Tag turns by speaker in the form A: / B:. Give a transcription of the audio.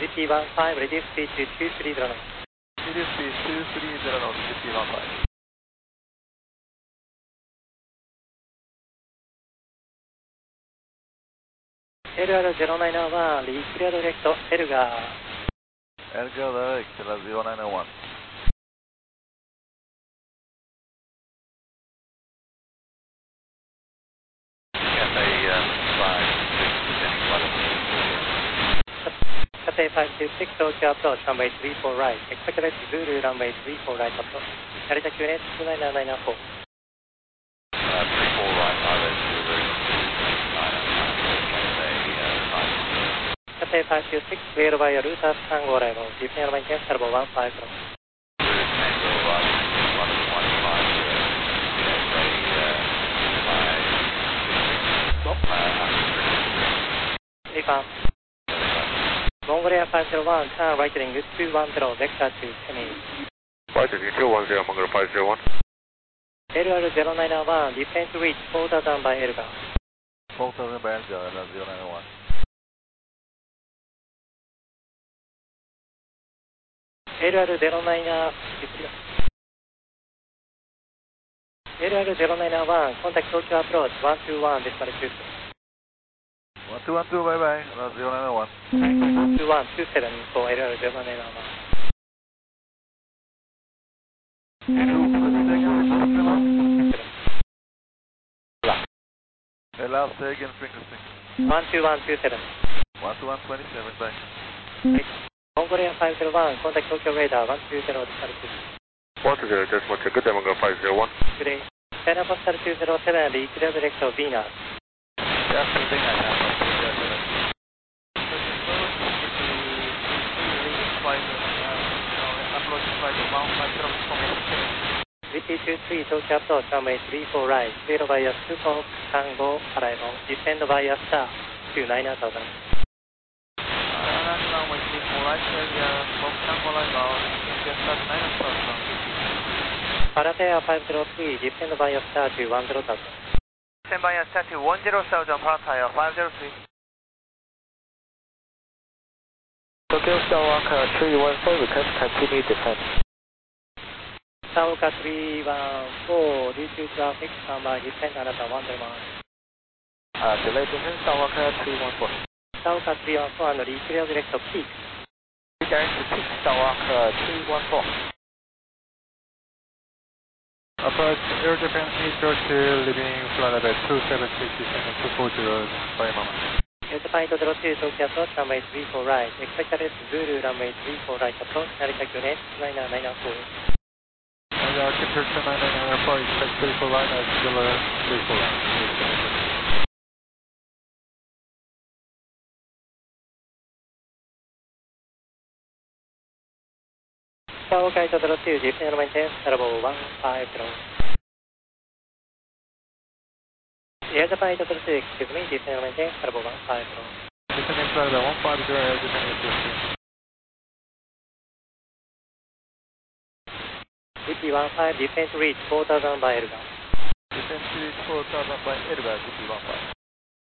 A: GP15, reduce speed to 230 knots.
B: Reduce speed 230 knots, GP15.
A: LR0901, clear direct, Elgar.
B: Elgar direct, 0901.
A: Cathay 526, Tokyo approach, runway 34 right. Expected at Zulu, runway 34 right approach. Narita QNH 29994.
B: 34 right,
A: Cathay 526, cleared by a route at Tango arrival. Deeply runway 10, turbo 15 knots. Refund. Mongolia 501, turn right heading 210, vector to Semi.
C: Right heading 210, Mongolia 501.
A: LR0901, descend to reach 4000 by Elgar.
B: 4000 by Elgar, LR0901.
A: LR0901, contact Tokyo approach, 121, decimal 2.
B: 1212, bye bye, LR0901.
A: 2127 for LR0901.
B: LR Sagan frequency.
A: 12127.
B: 12127, bye.
A: Mongolia 501, contact Tokyo radar, 120, decimal 2.
C: 120, decimal 2, good day, Mongolia 501.
A: Good day. China Postal 207, clear direct of Venus.
B: Yeah, Venus.
A: VT23, Tokyo approach, runway 34 right, clear by a Super Tango arrival, descend by a star to 9000.
B: Runway 34 right, Super Tango arrival, star to 9000.
A: Paratea 503, descend by a star to 10,000.
B: Descend by a star to 10,000, Paratea 503. Tokyo Starwalk 314, request continue descent.
A: Starwalk 314, due to traffic, standby, descend another 1 mile.
B: Delay descent, Starwalk 314.
A: Starwalk 314 and clear direct of peak.
B: Direct to peak, Starwalk 314.
D: Approach Air Japan Heathrow leaving flight level 276 descending 240 by Mama.
A: Air Japan 802, Tokyo approach, runway 34 right, expected at Zulu, runway 34 right approach, Narita QNH 29994.
D: Temperature 29994, expect 34 right at Zulu 34 right.
A: Starwalk 802, descend runway 10, turbo 150. Air Japan 802, excuse me, descend runway 10, turbo 150.
D: Descending flight level 150, Air Japan Heathrow.
A: GP15, descend to reach 4000 by Elgar.
B: Descend to reach 4000 by Elgar, GP15.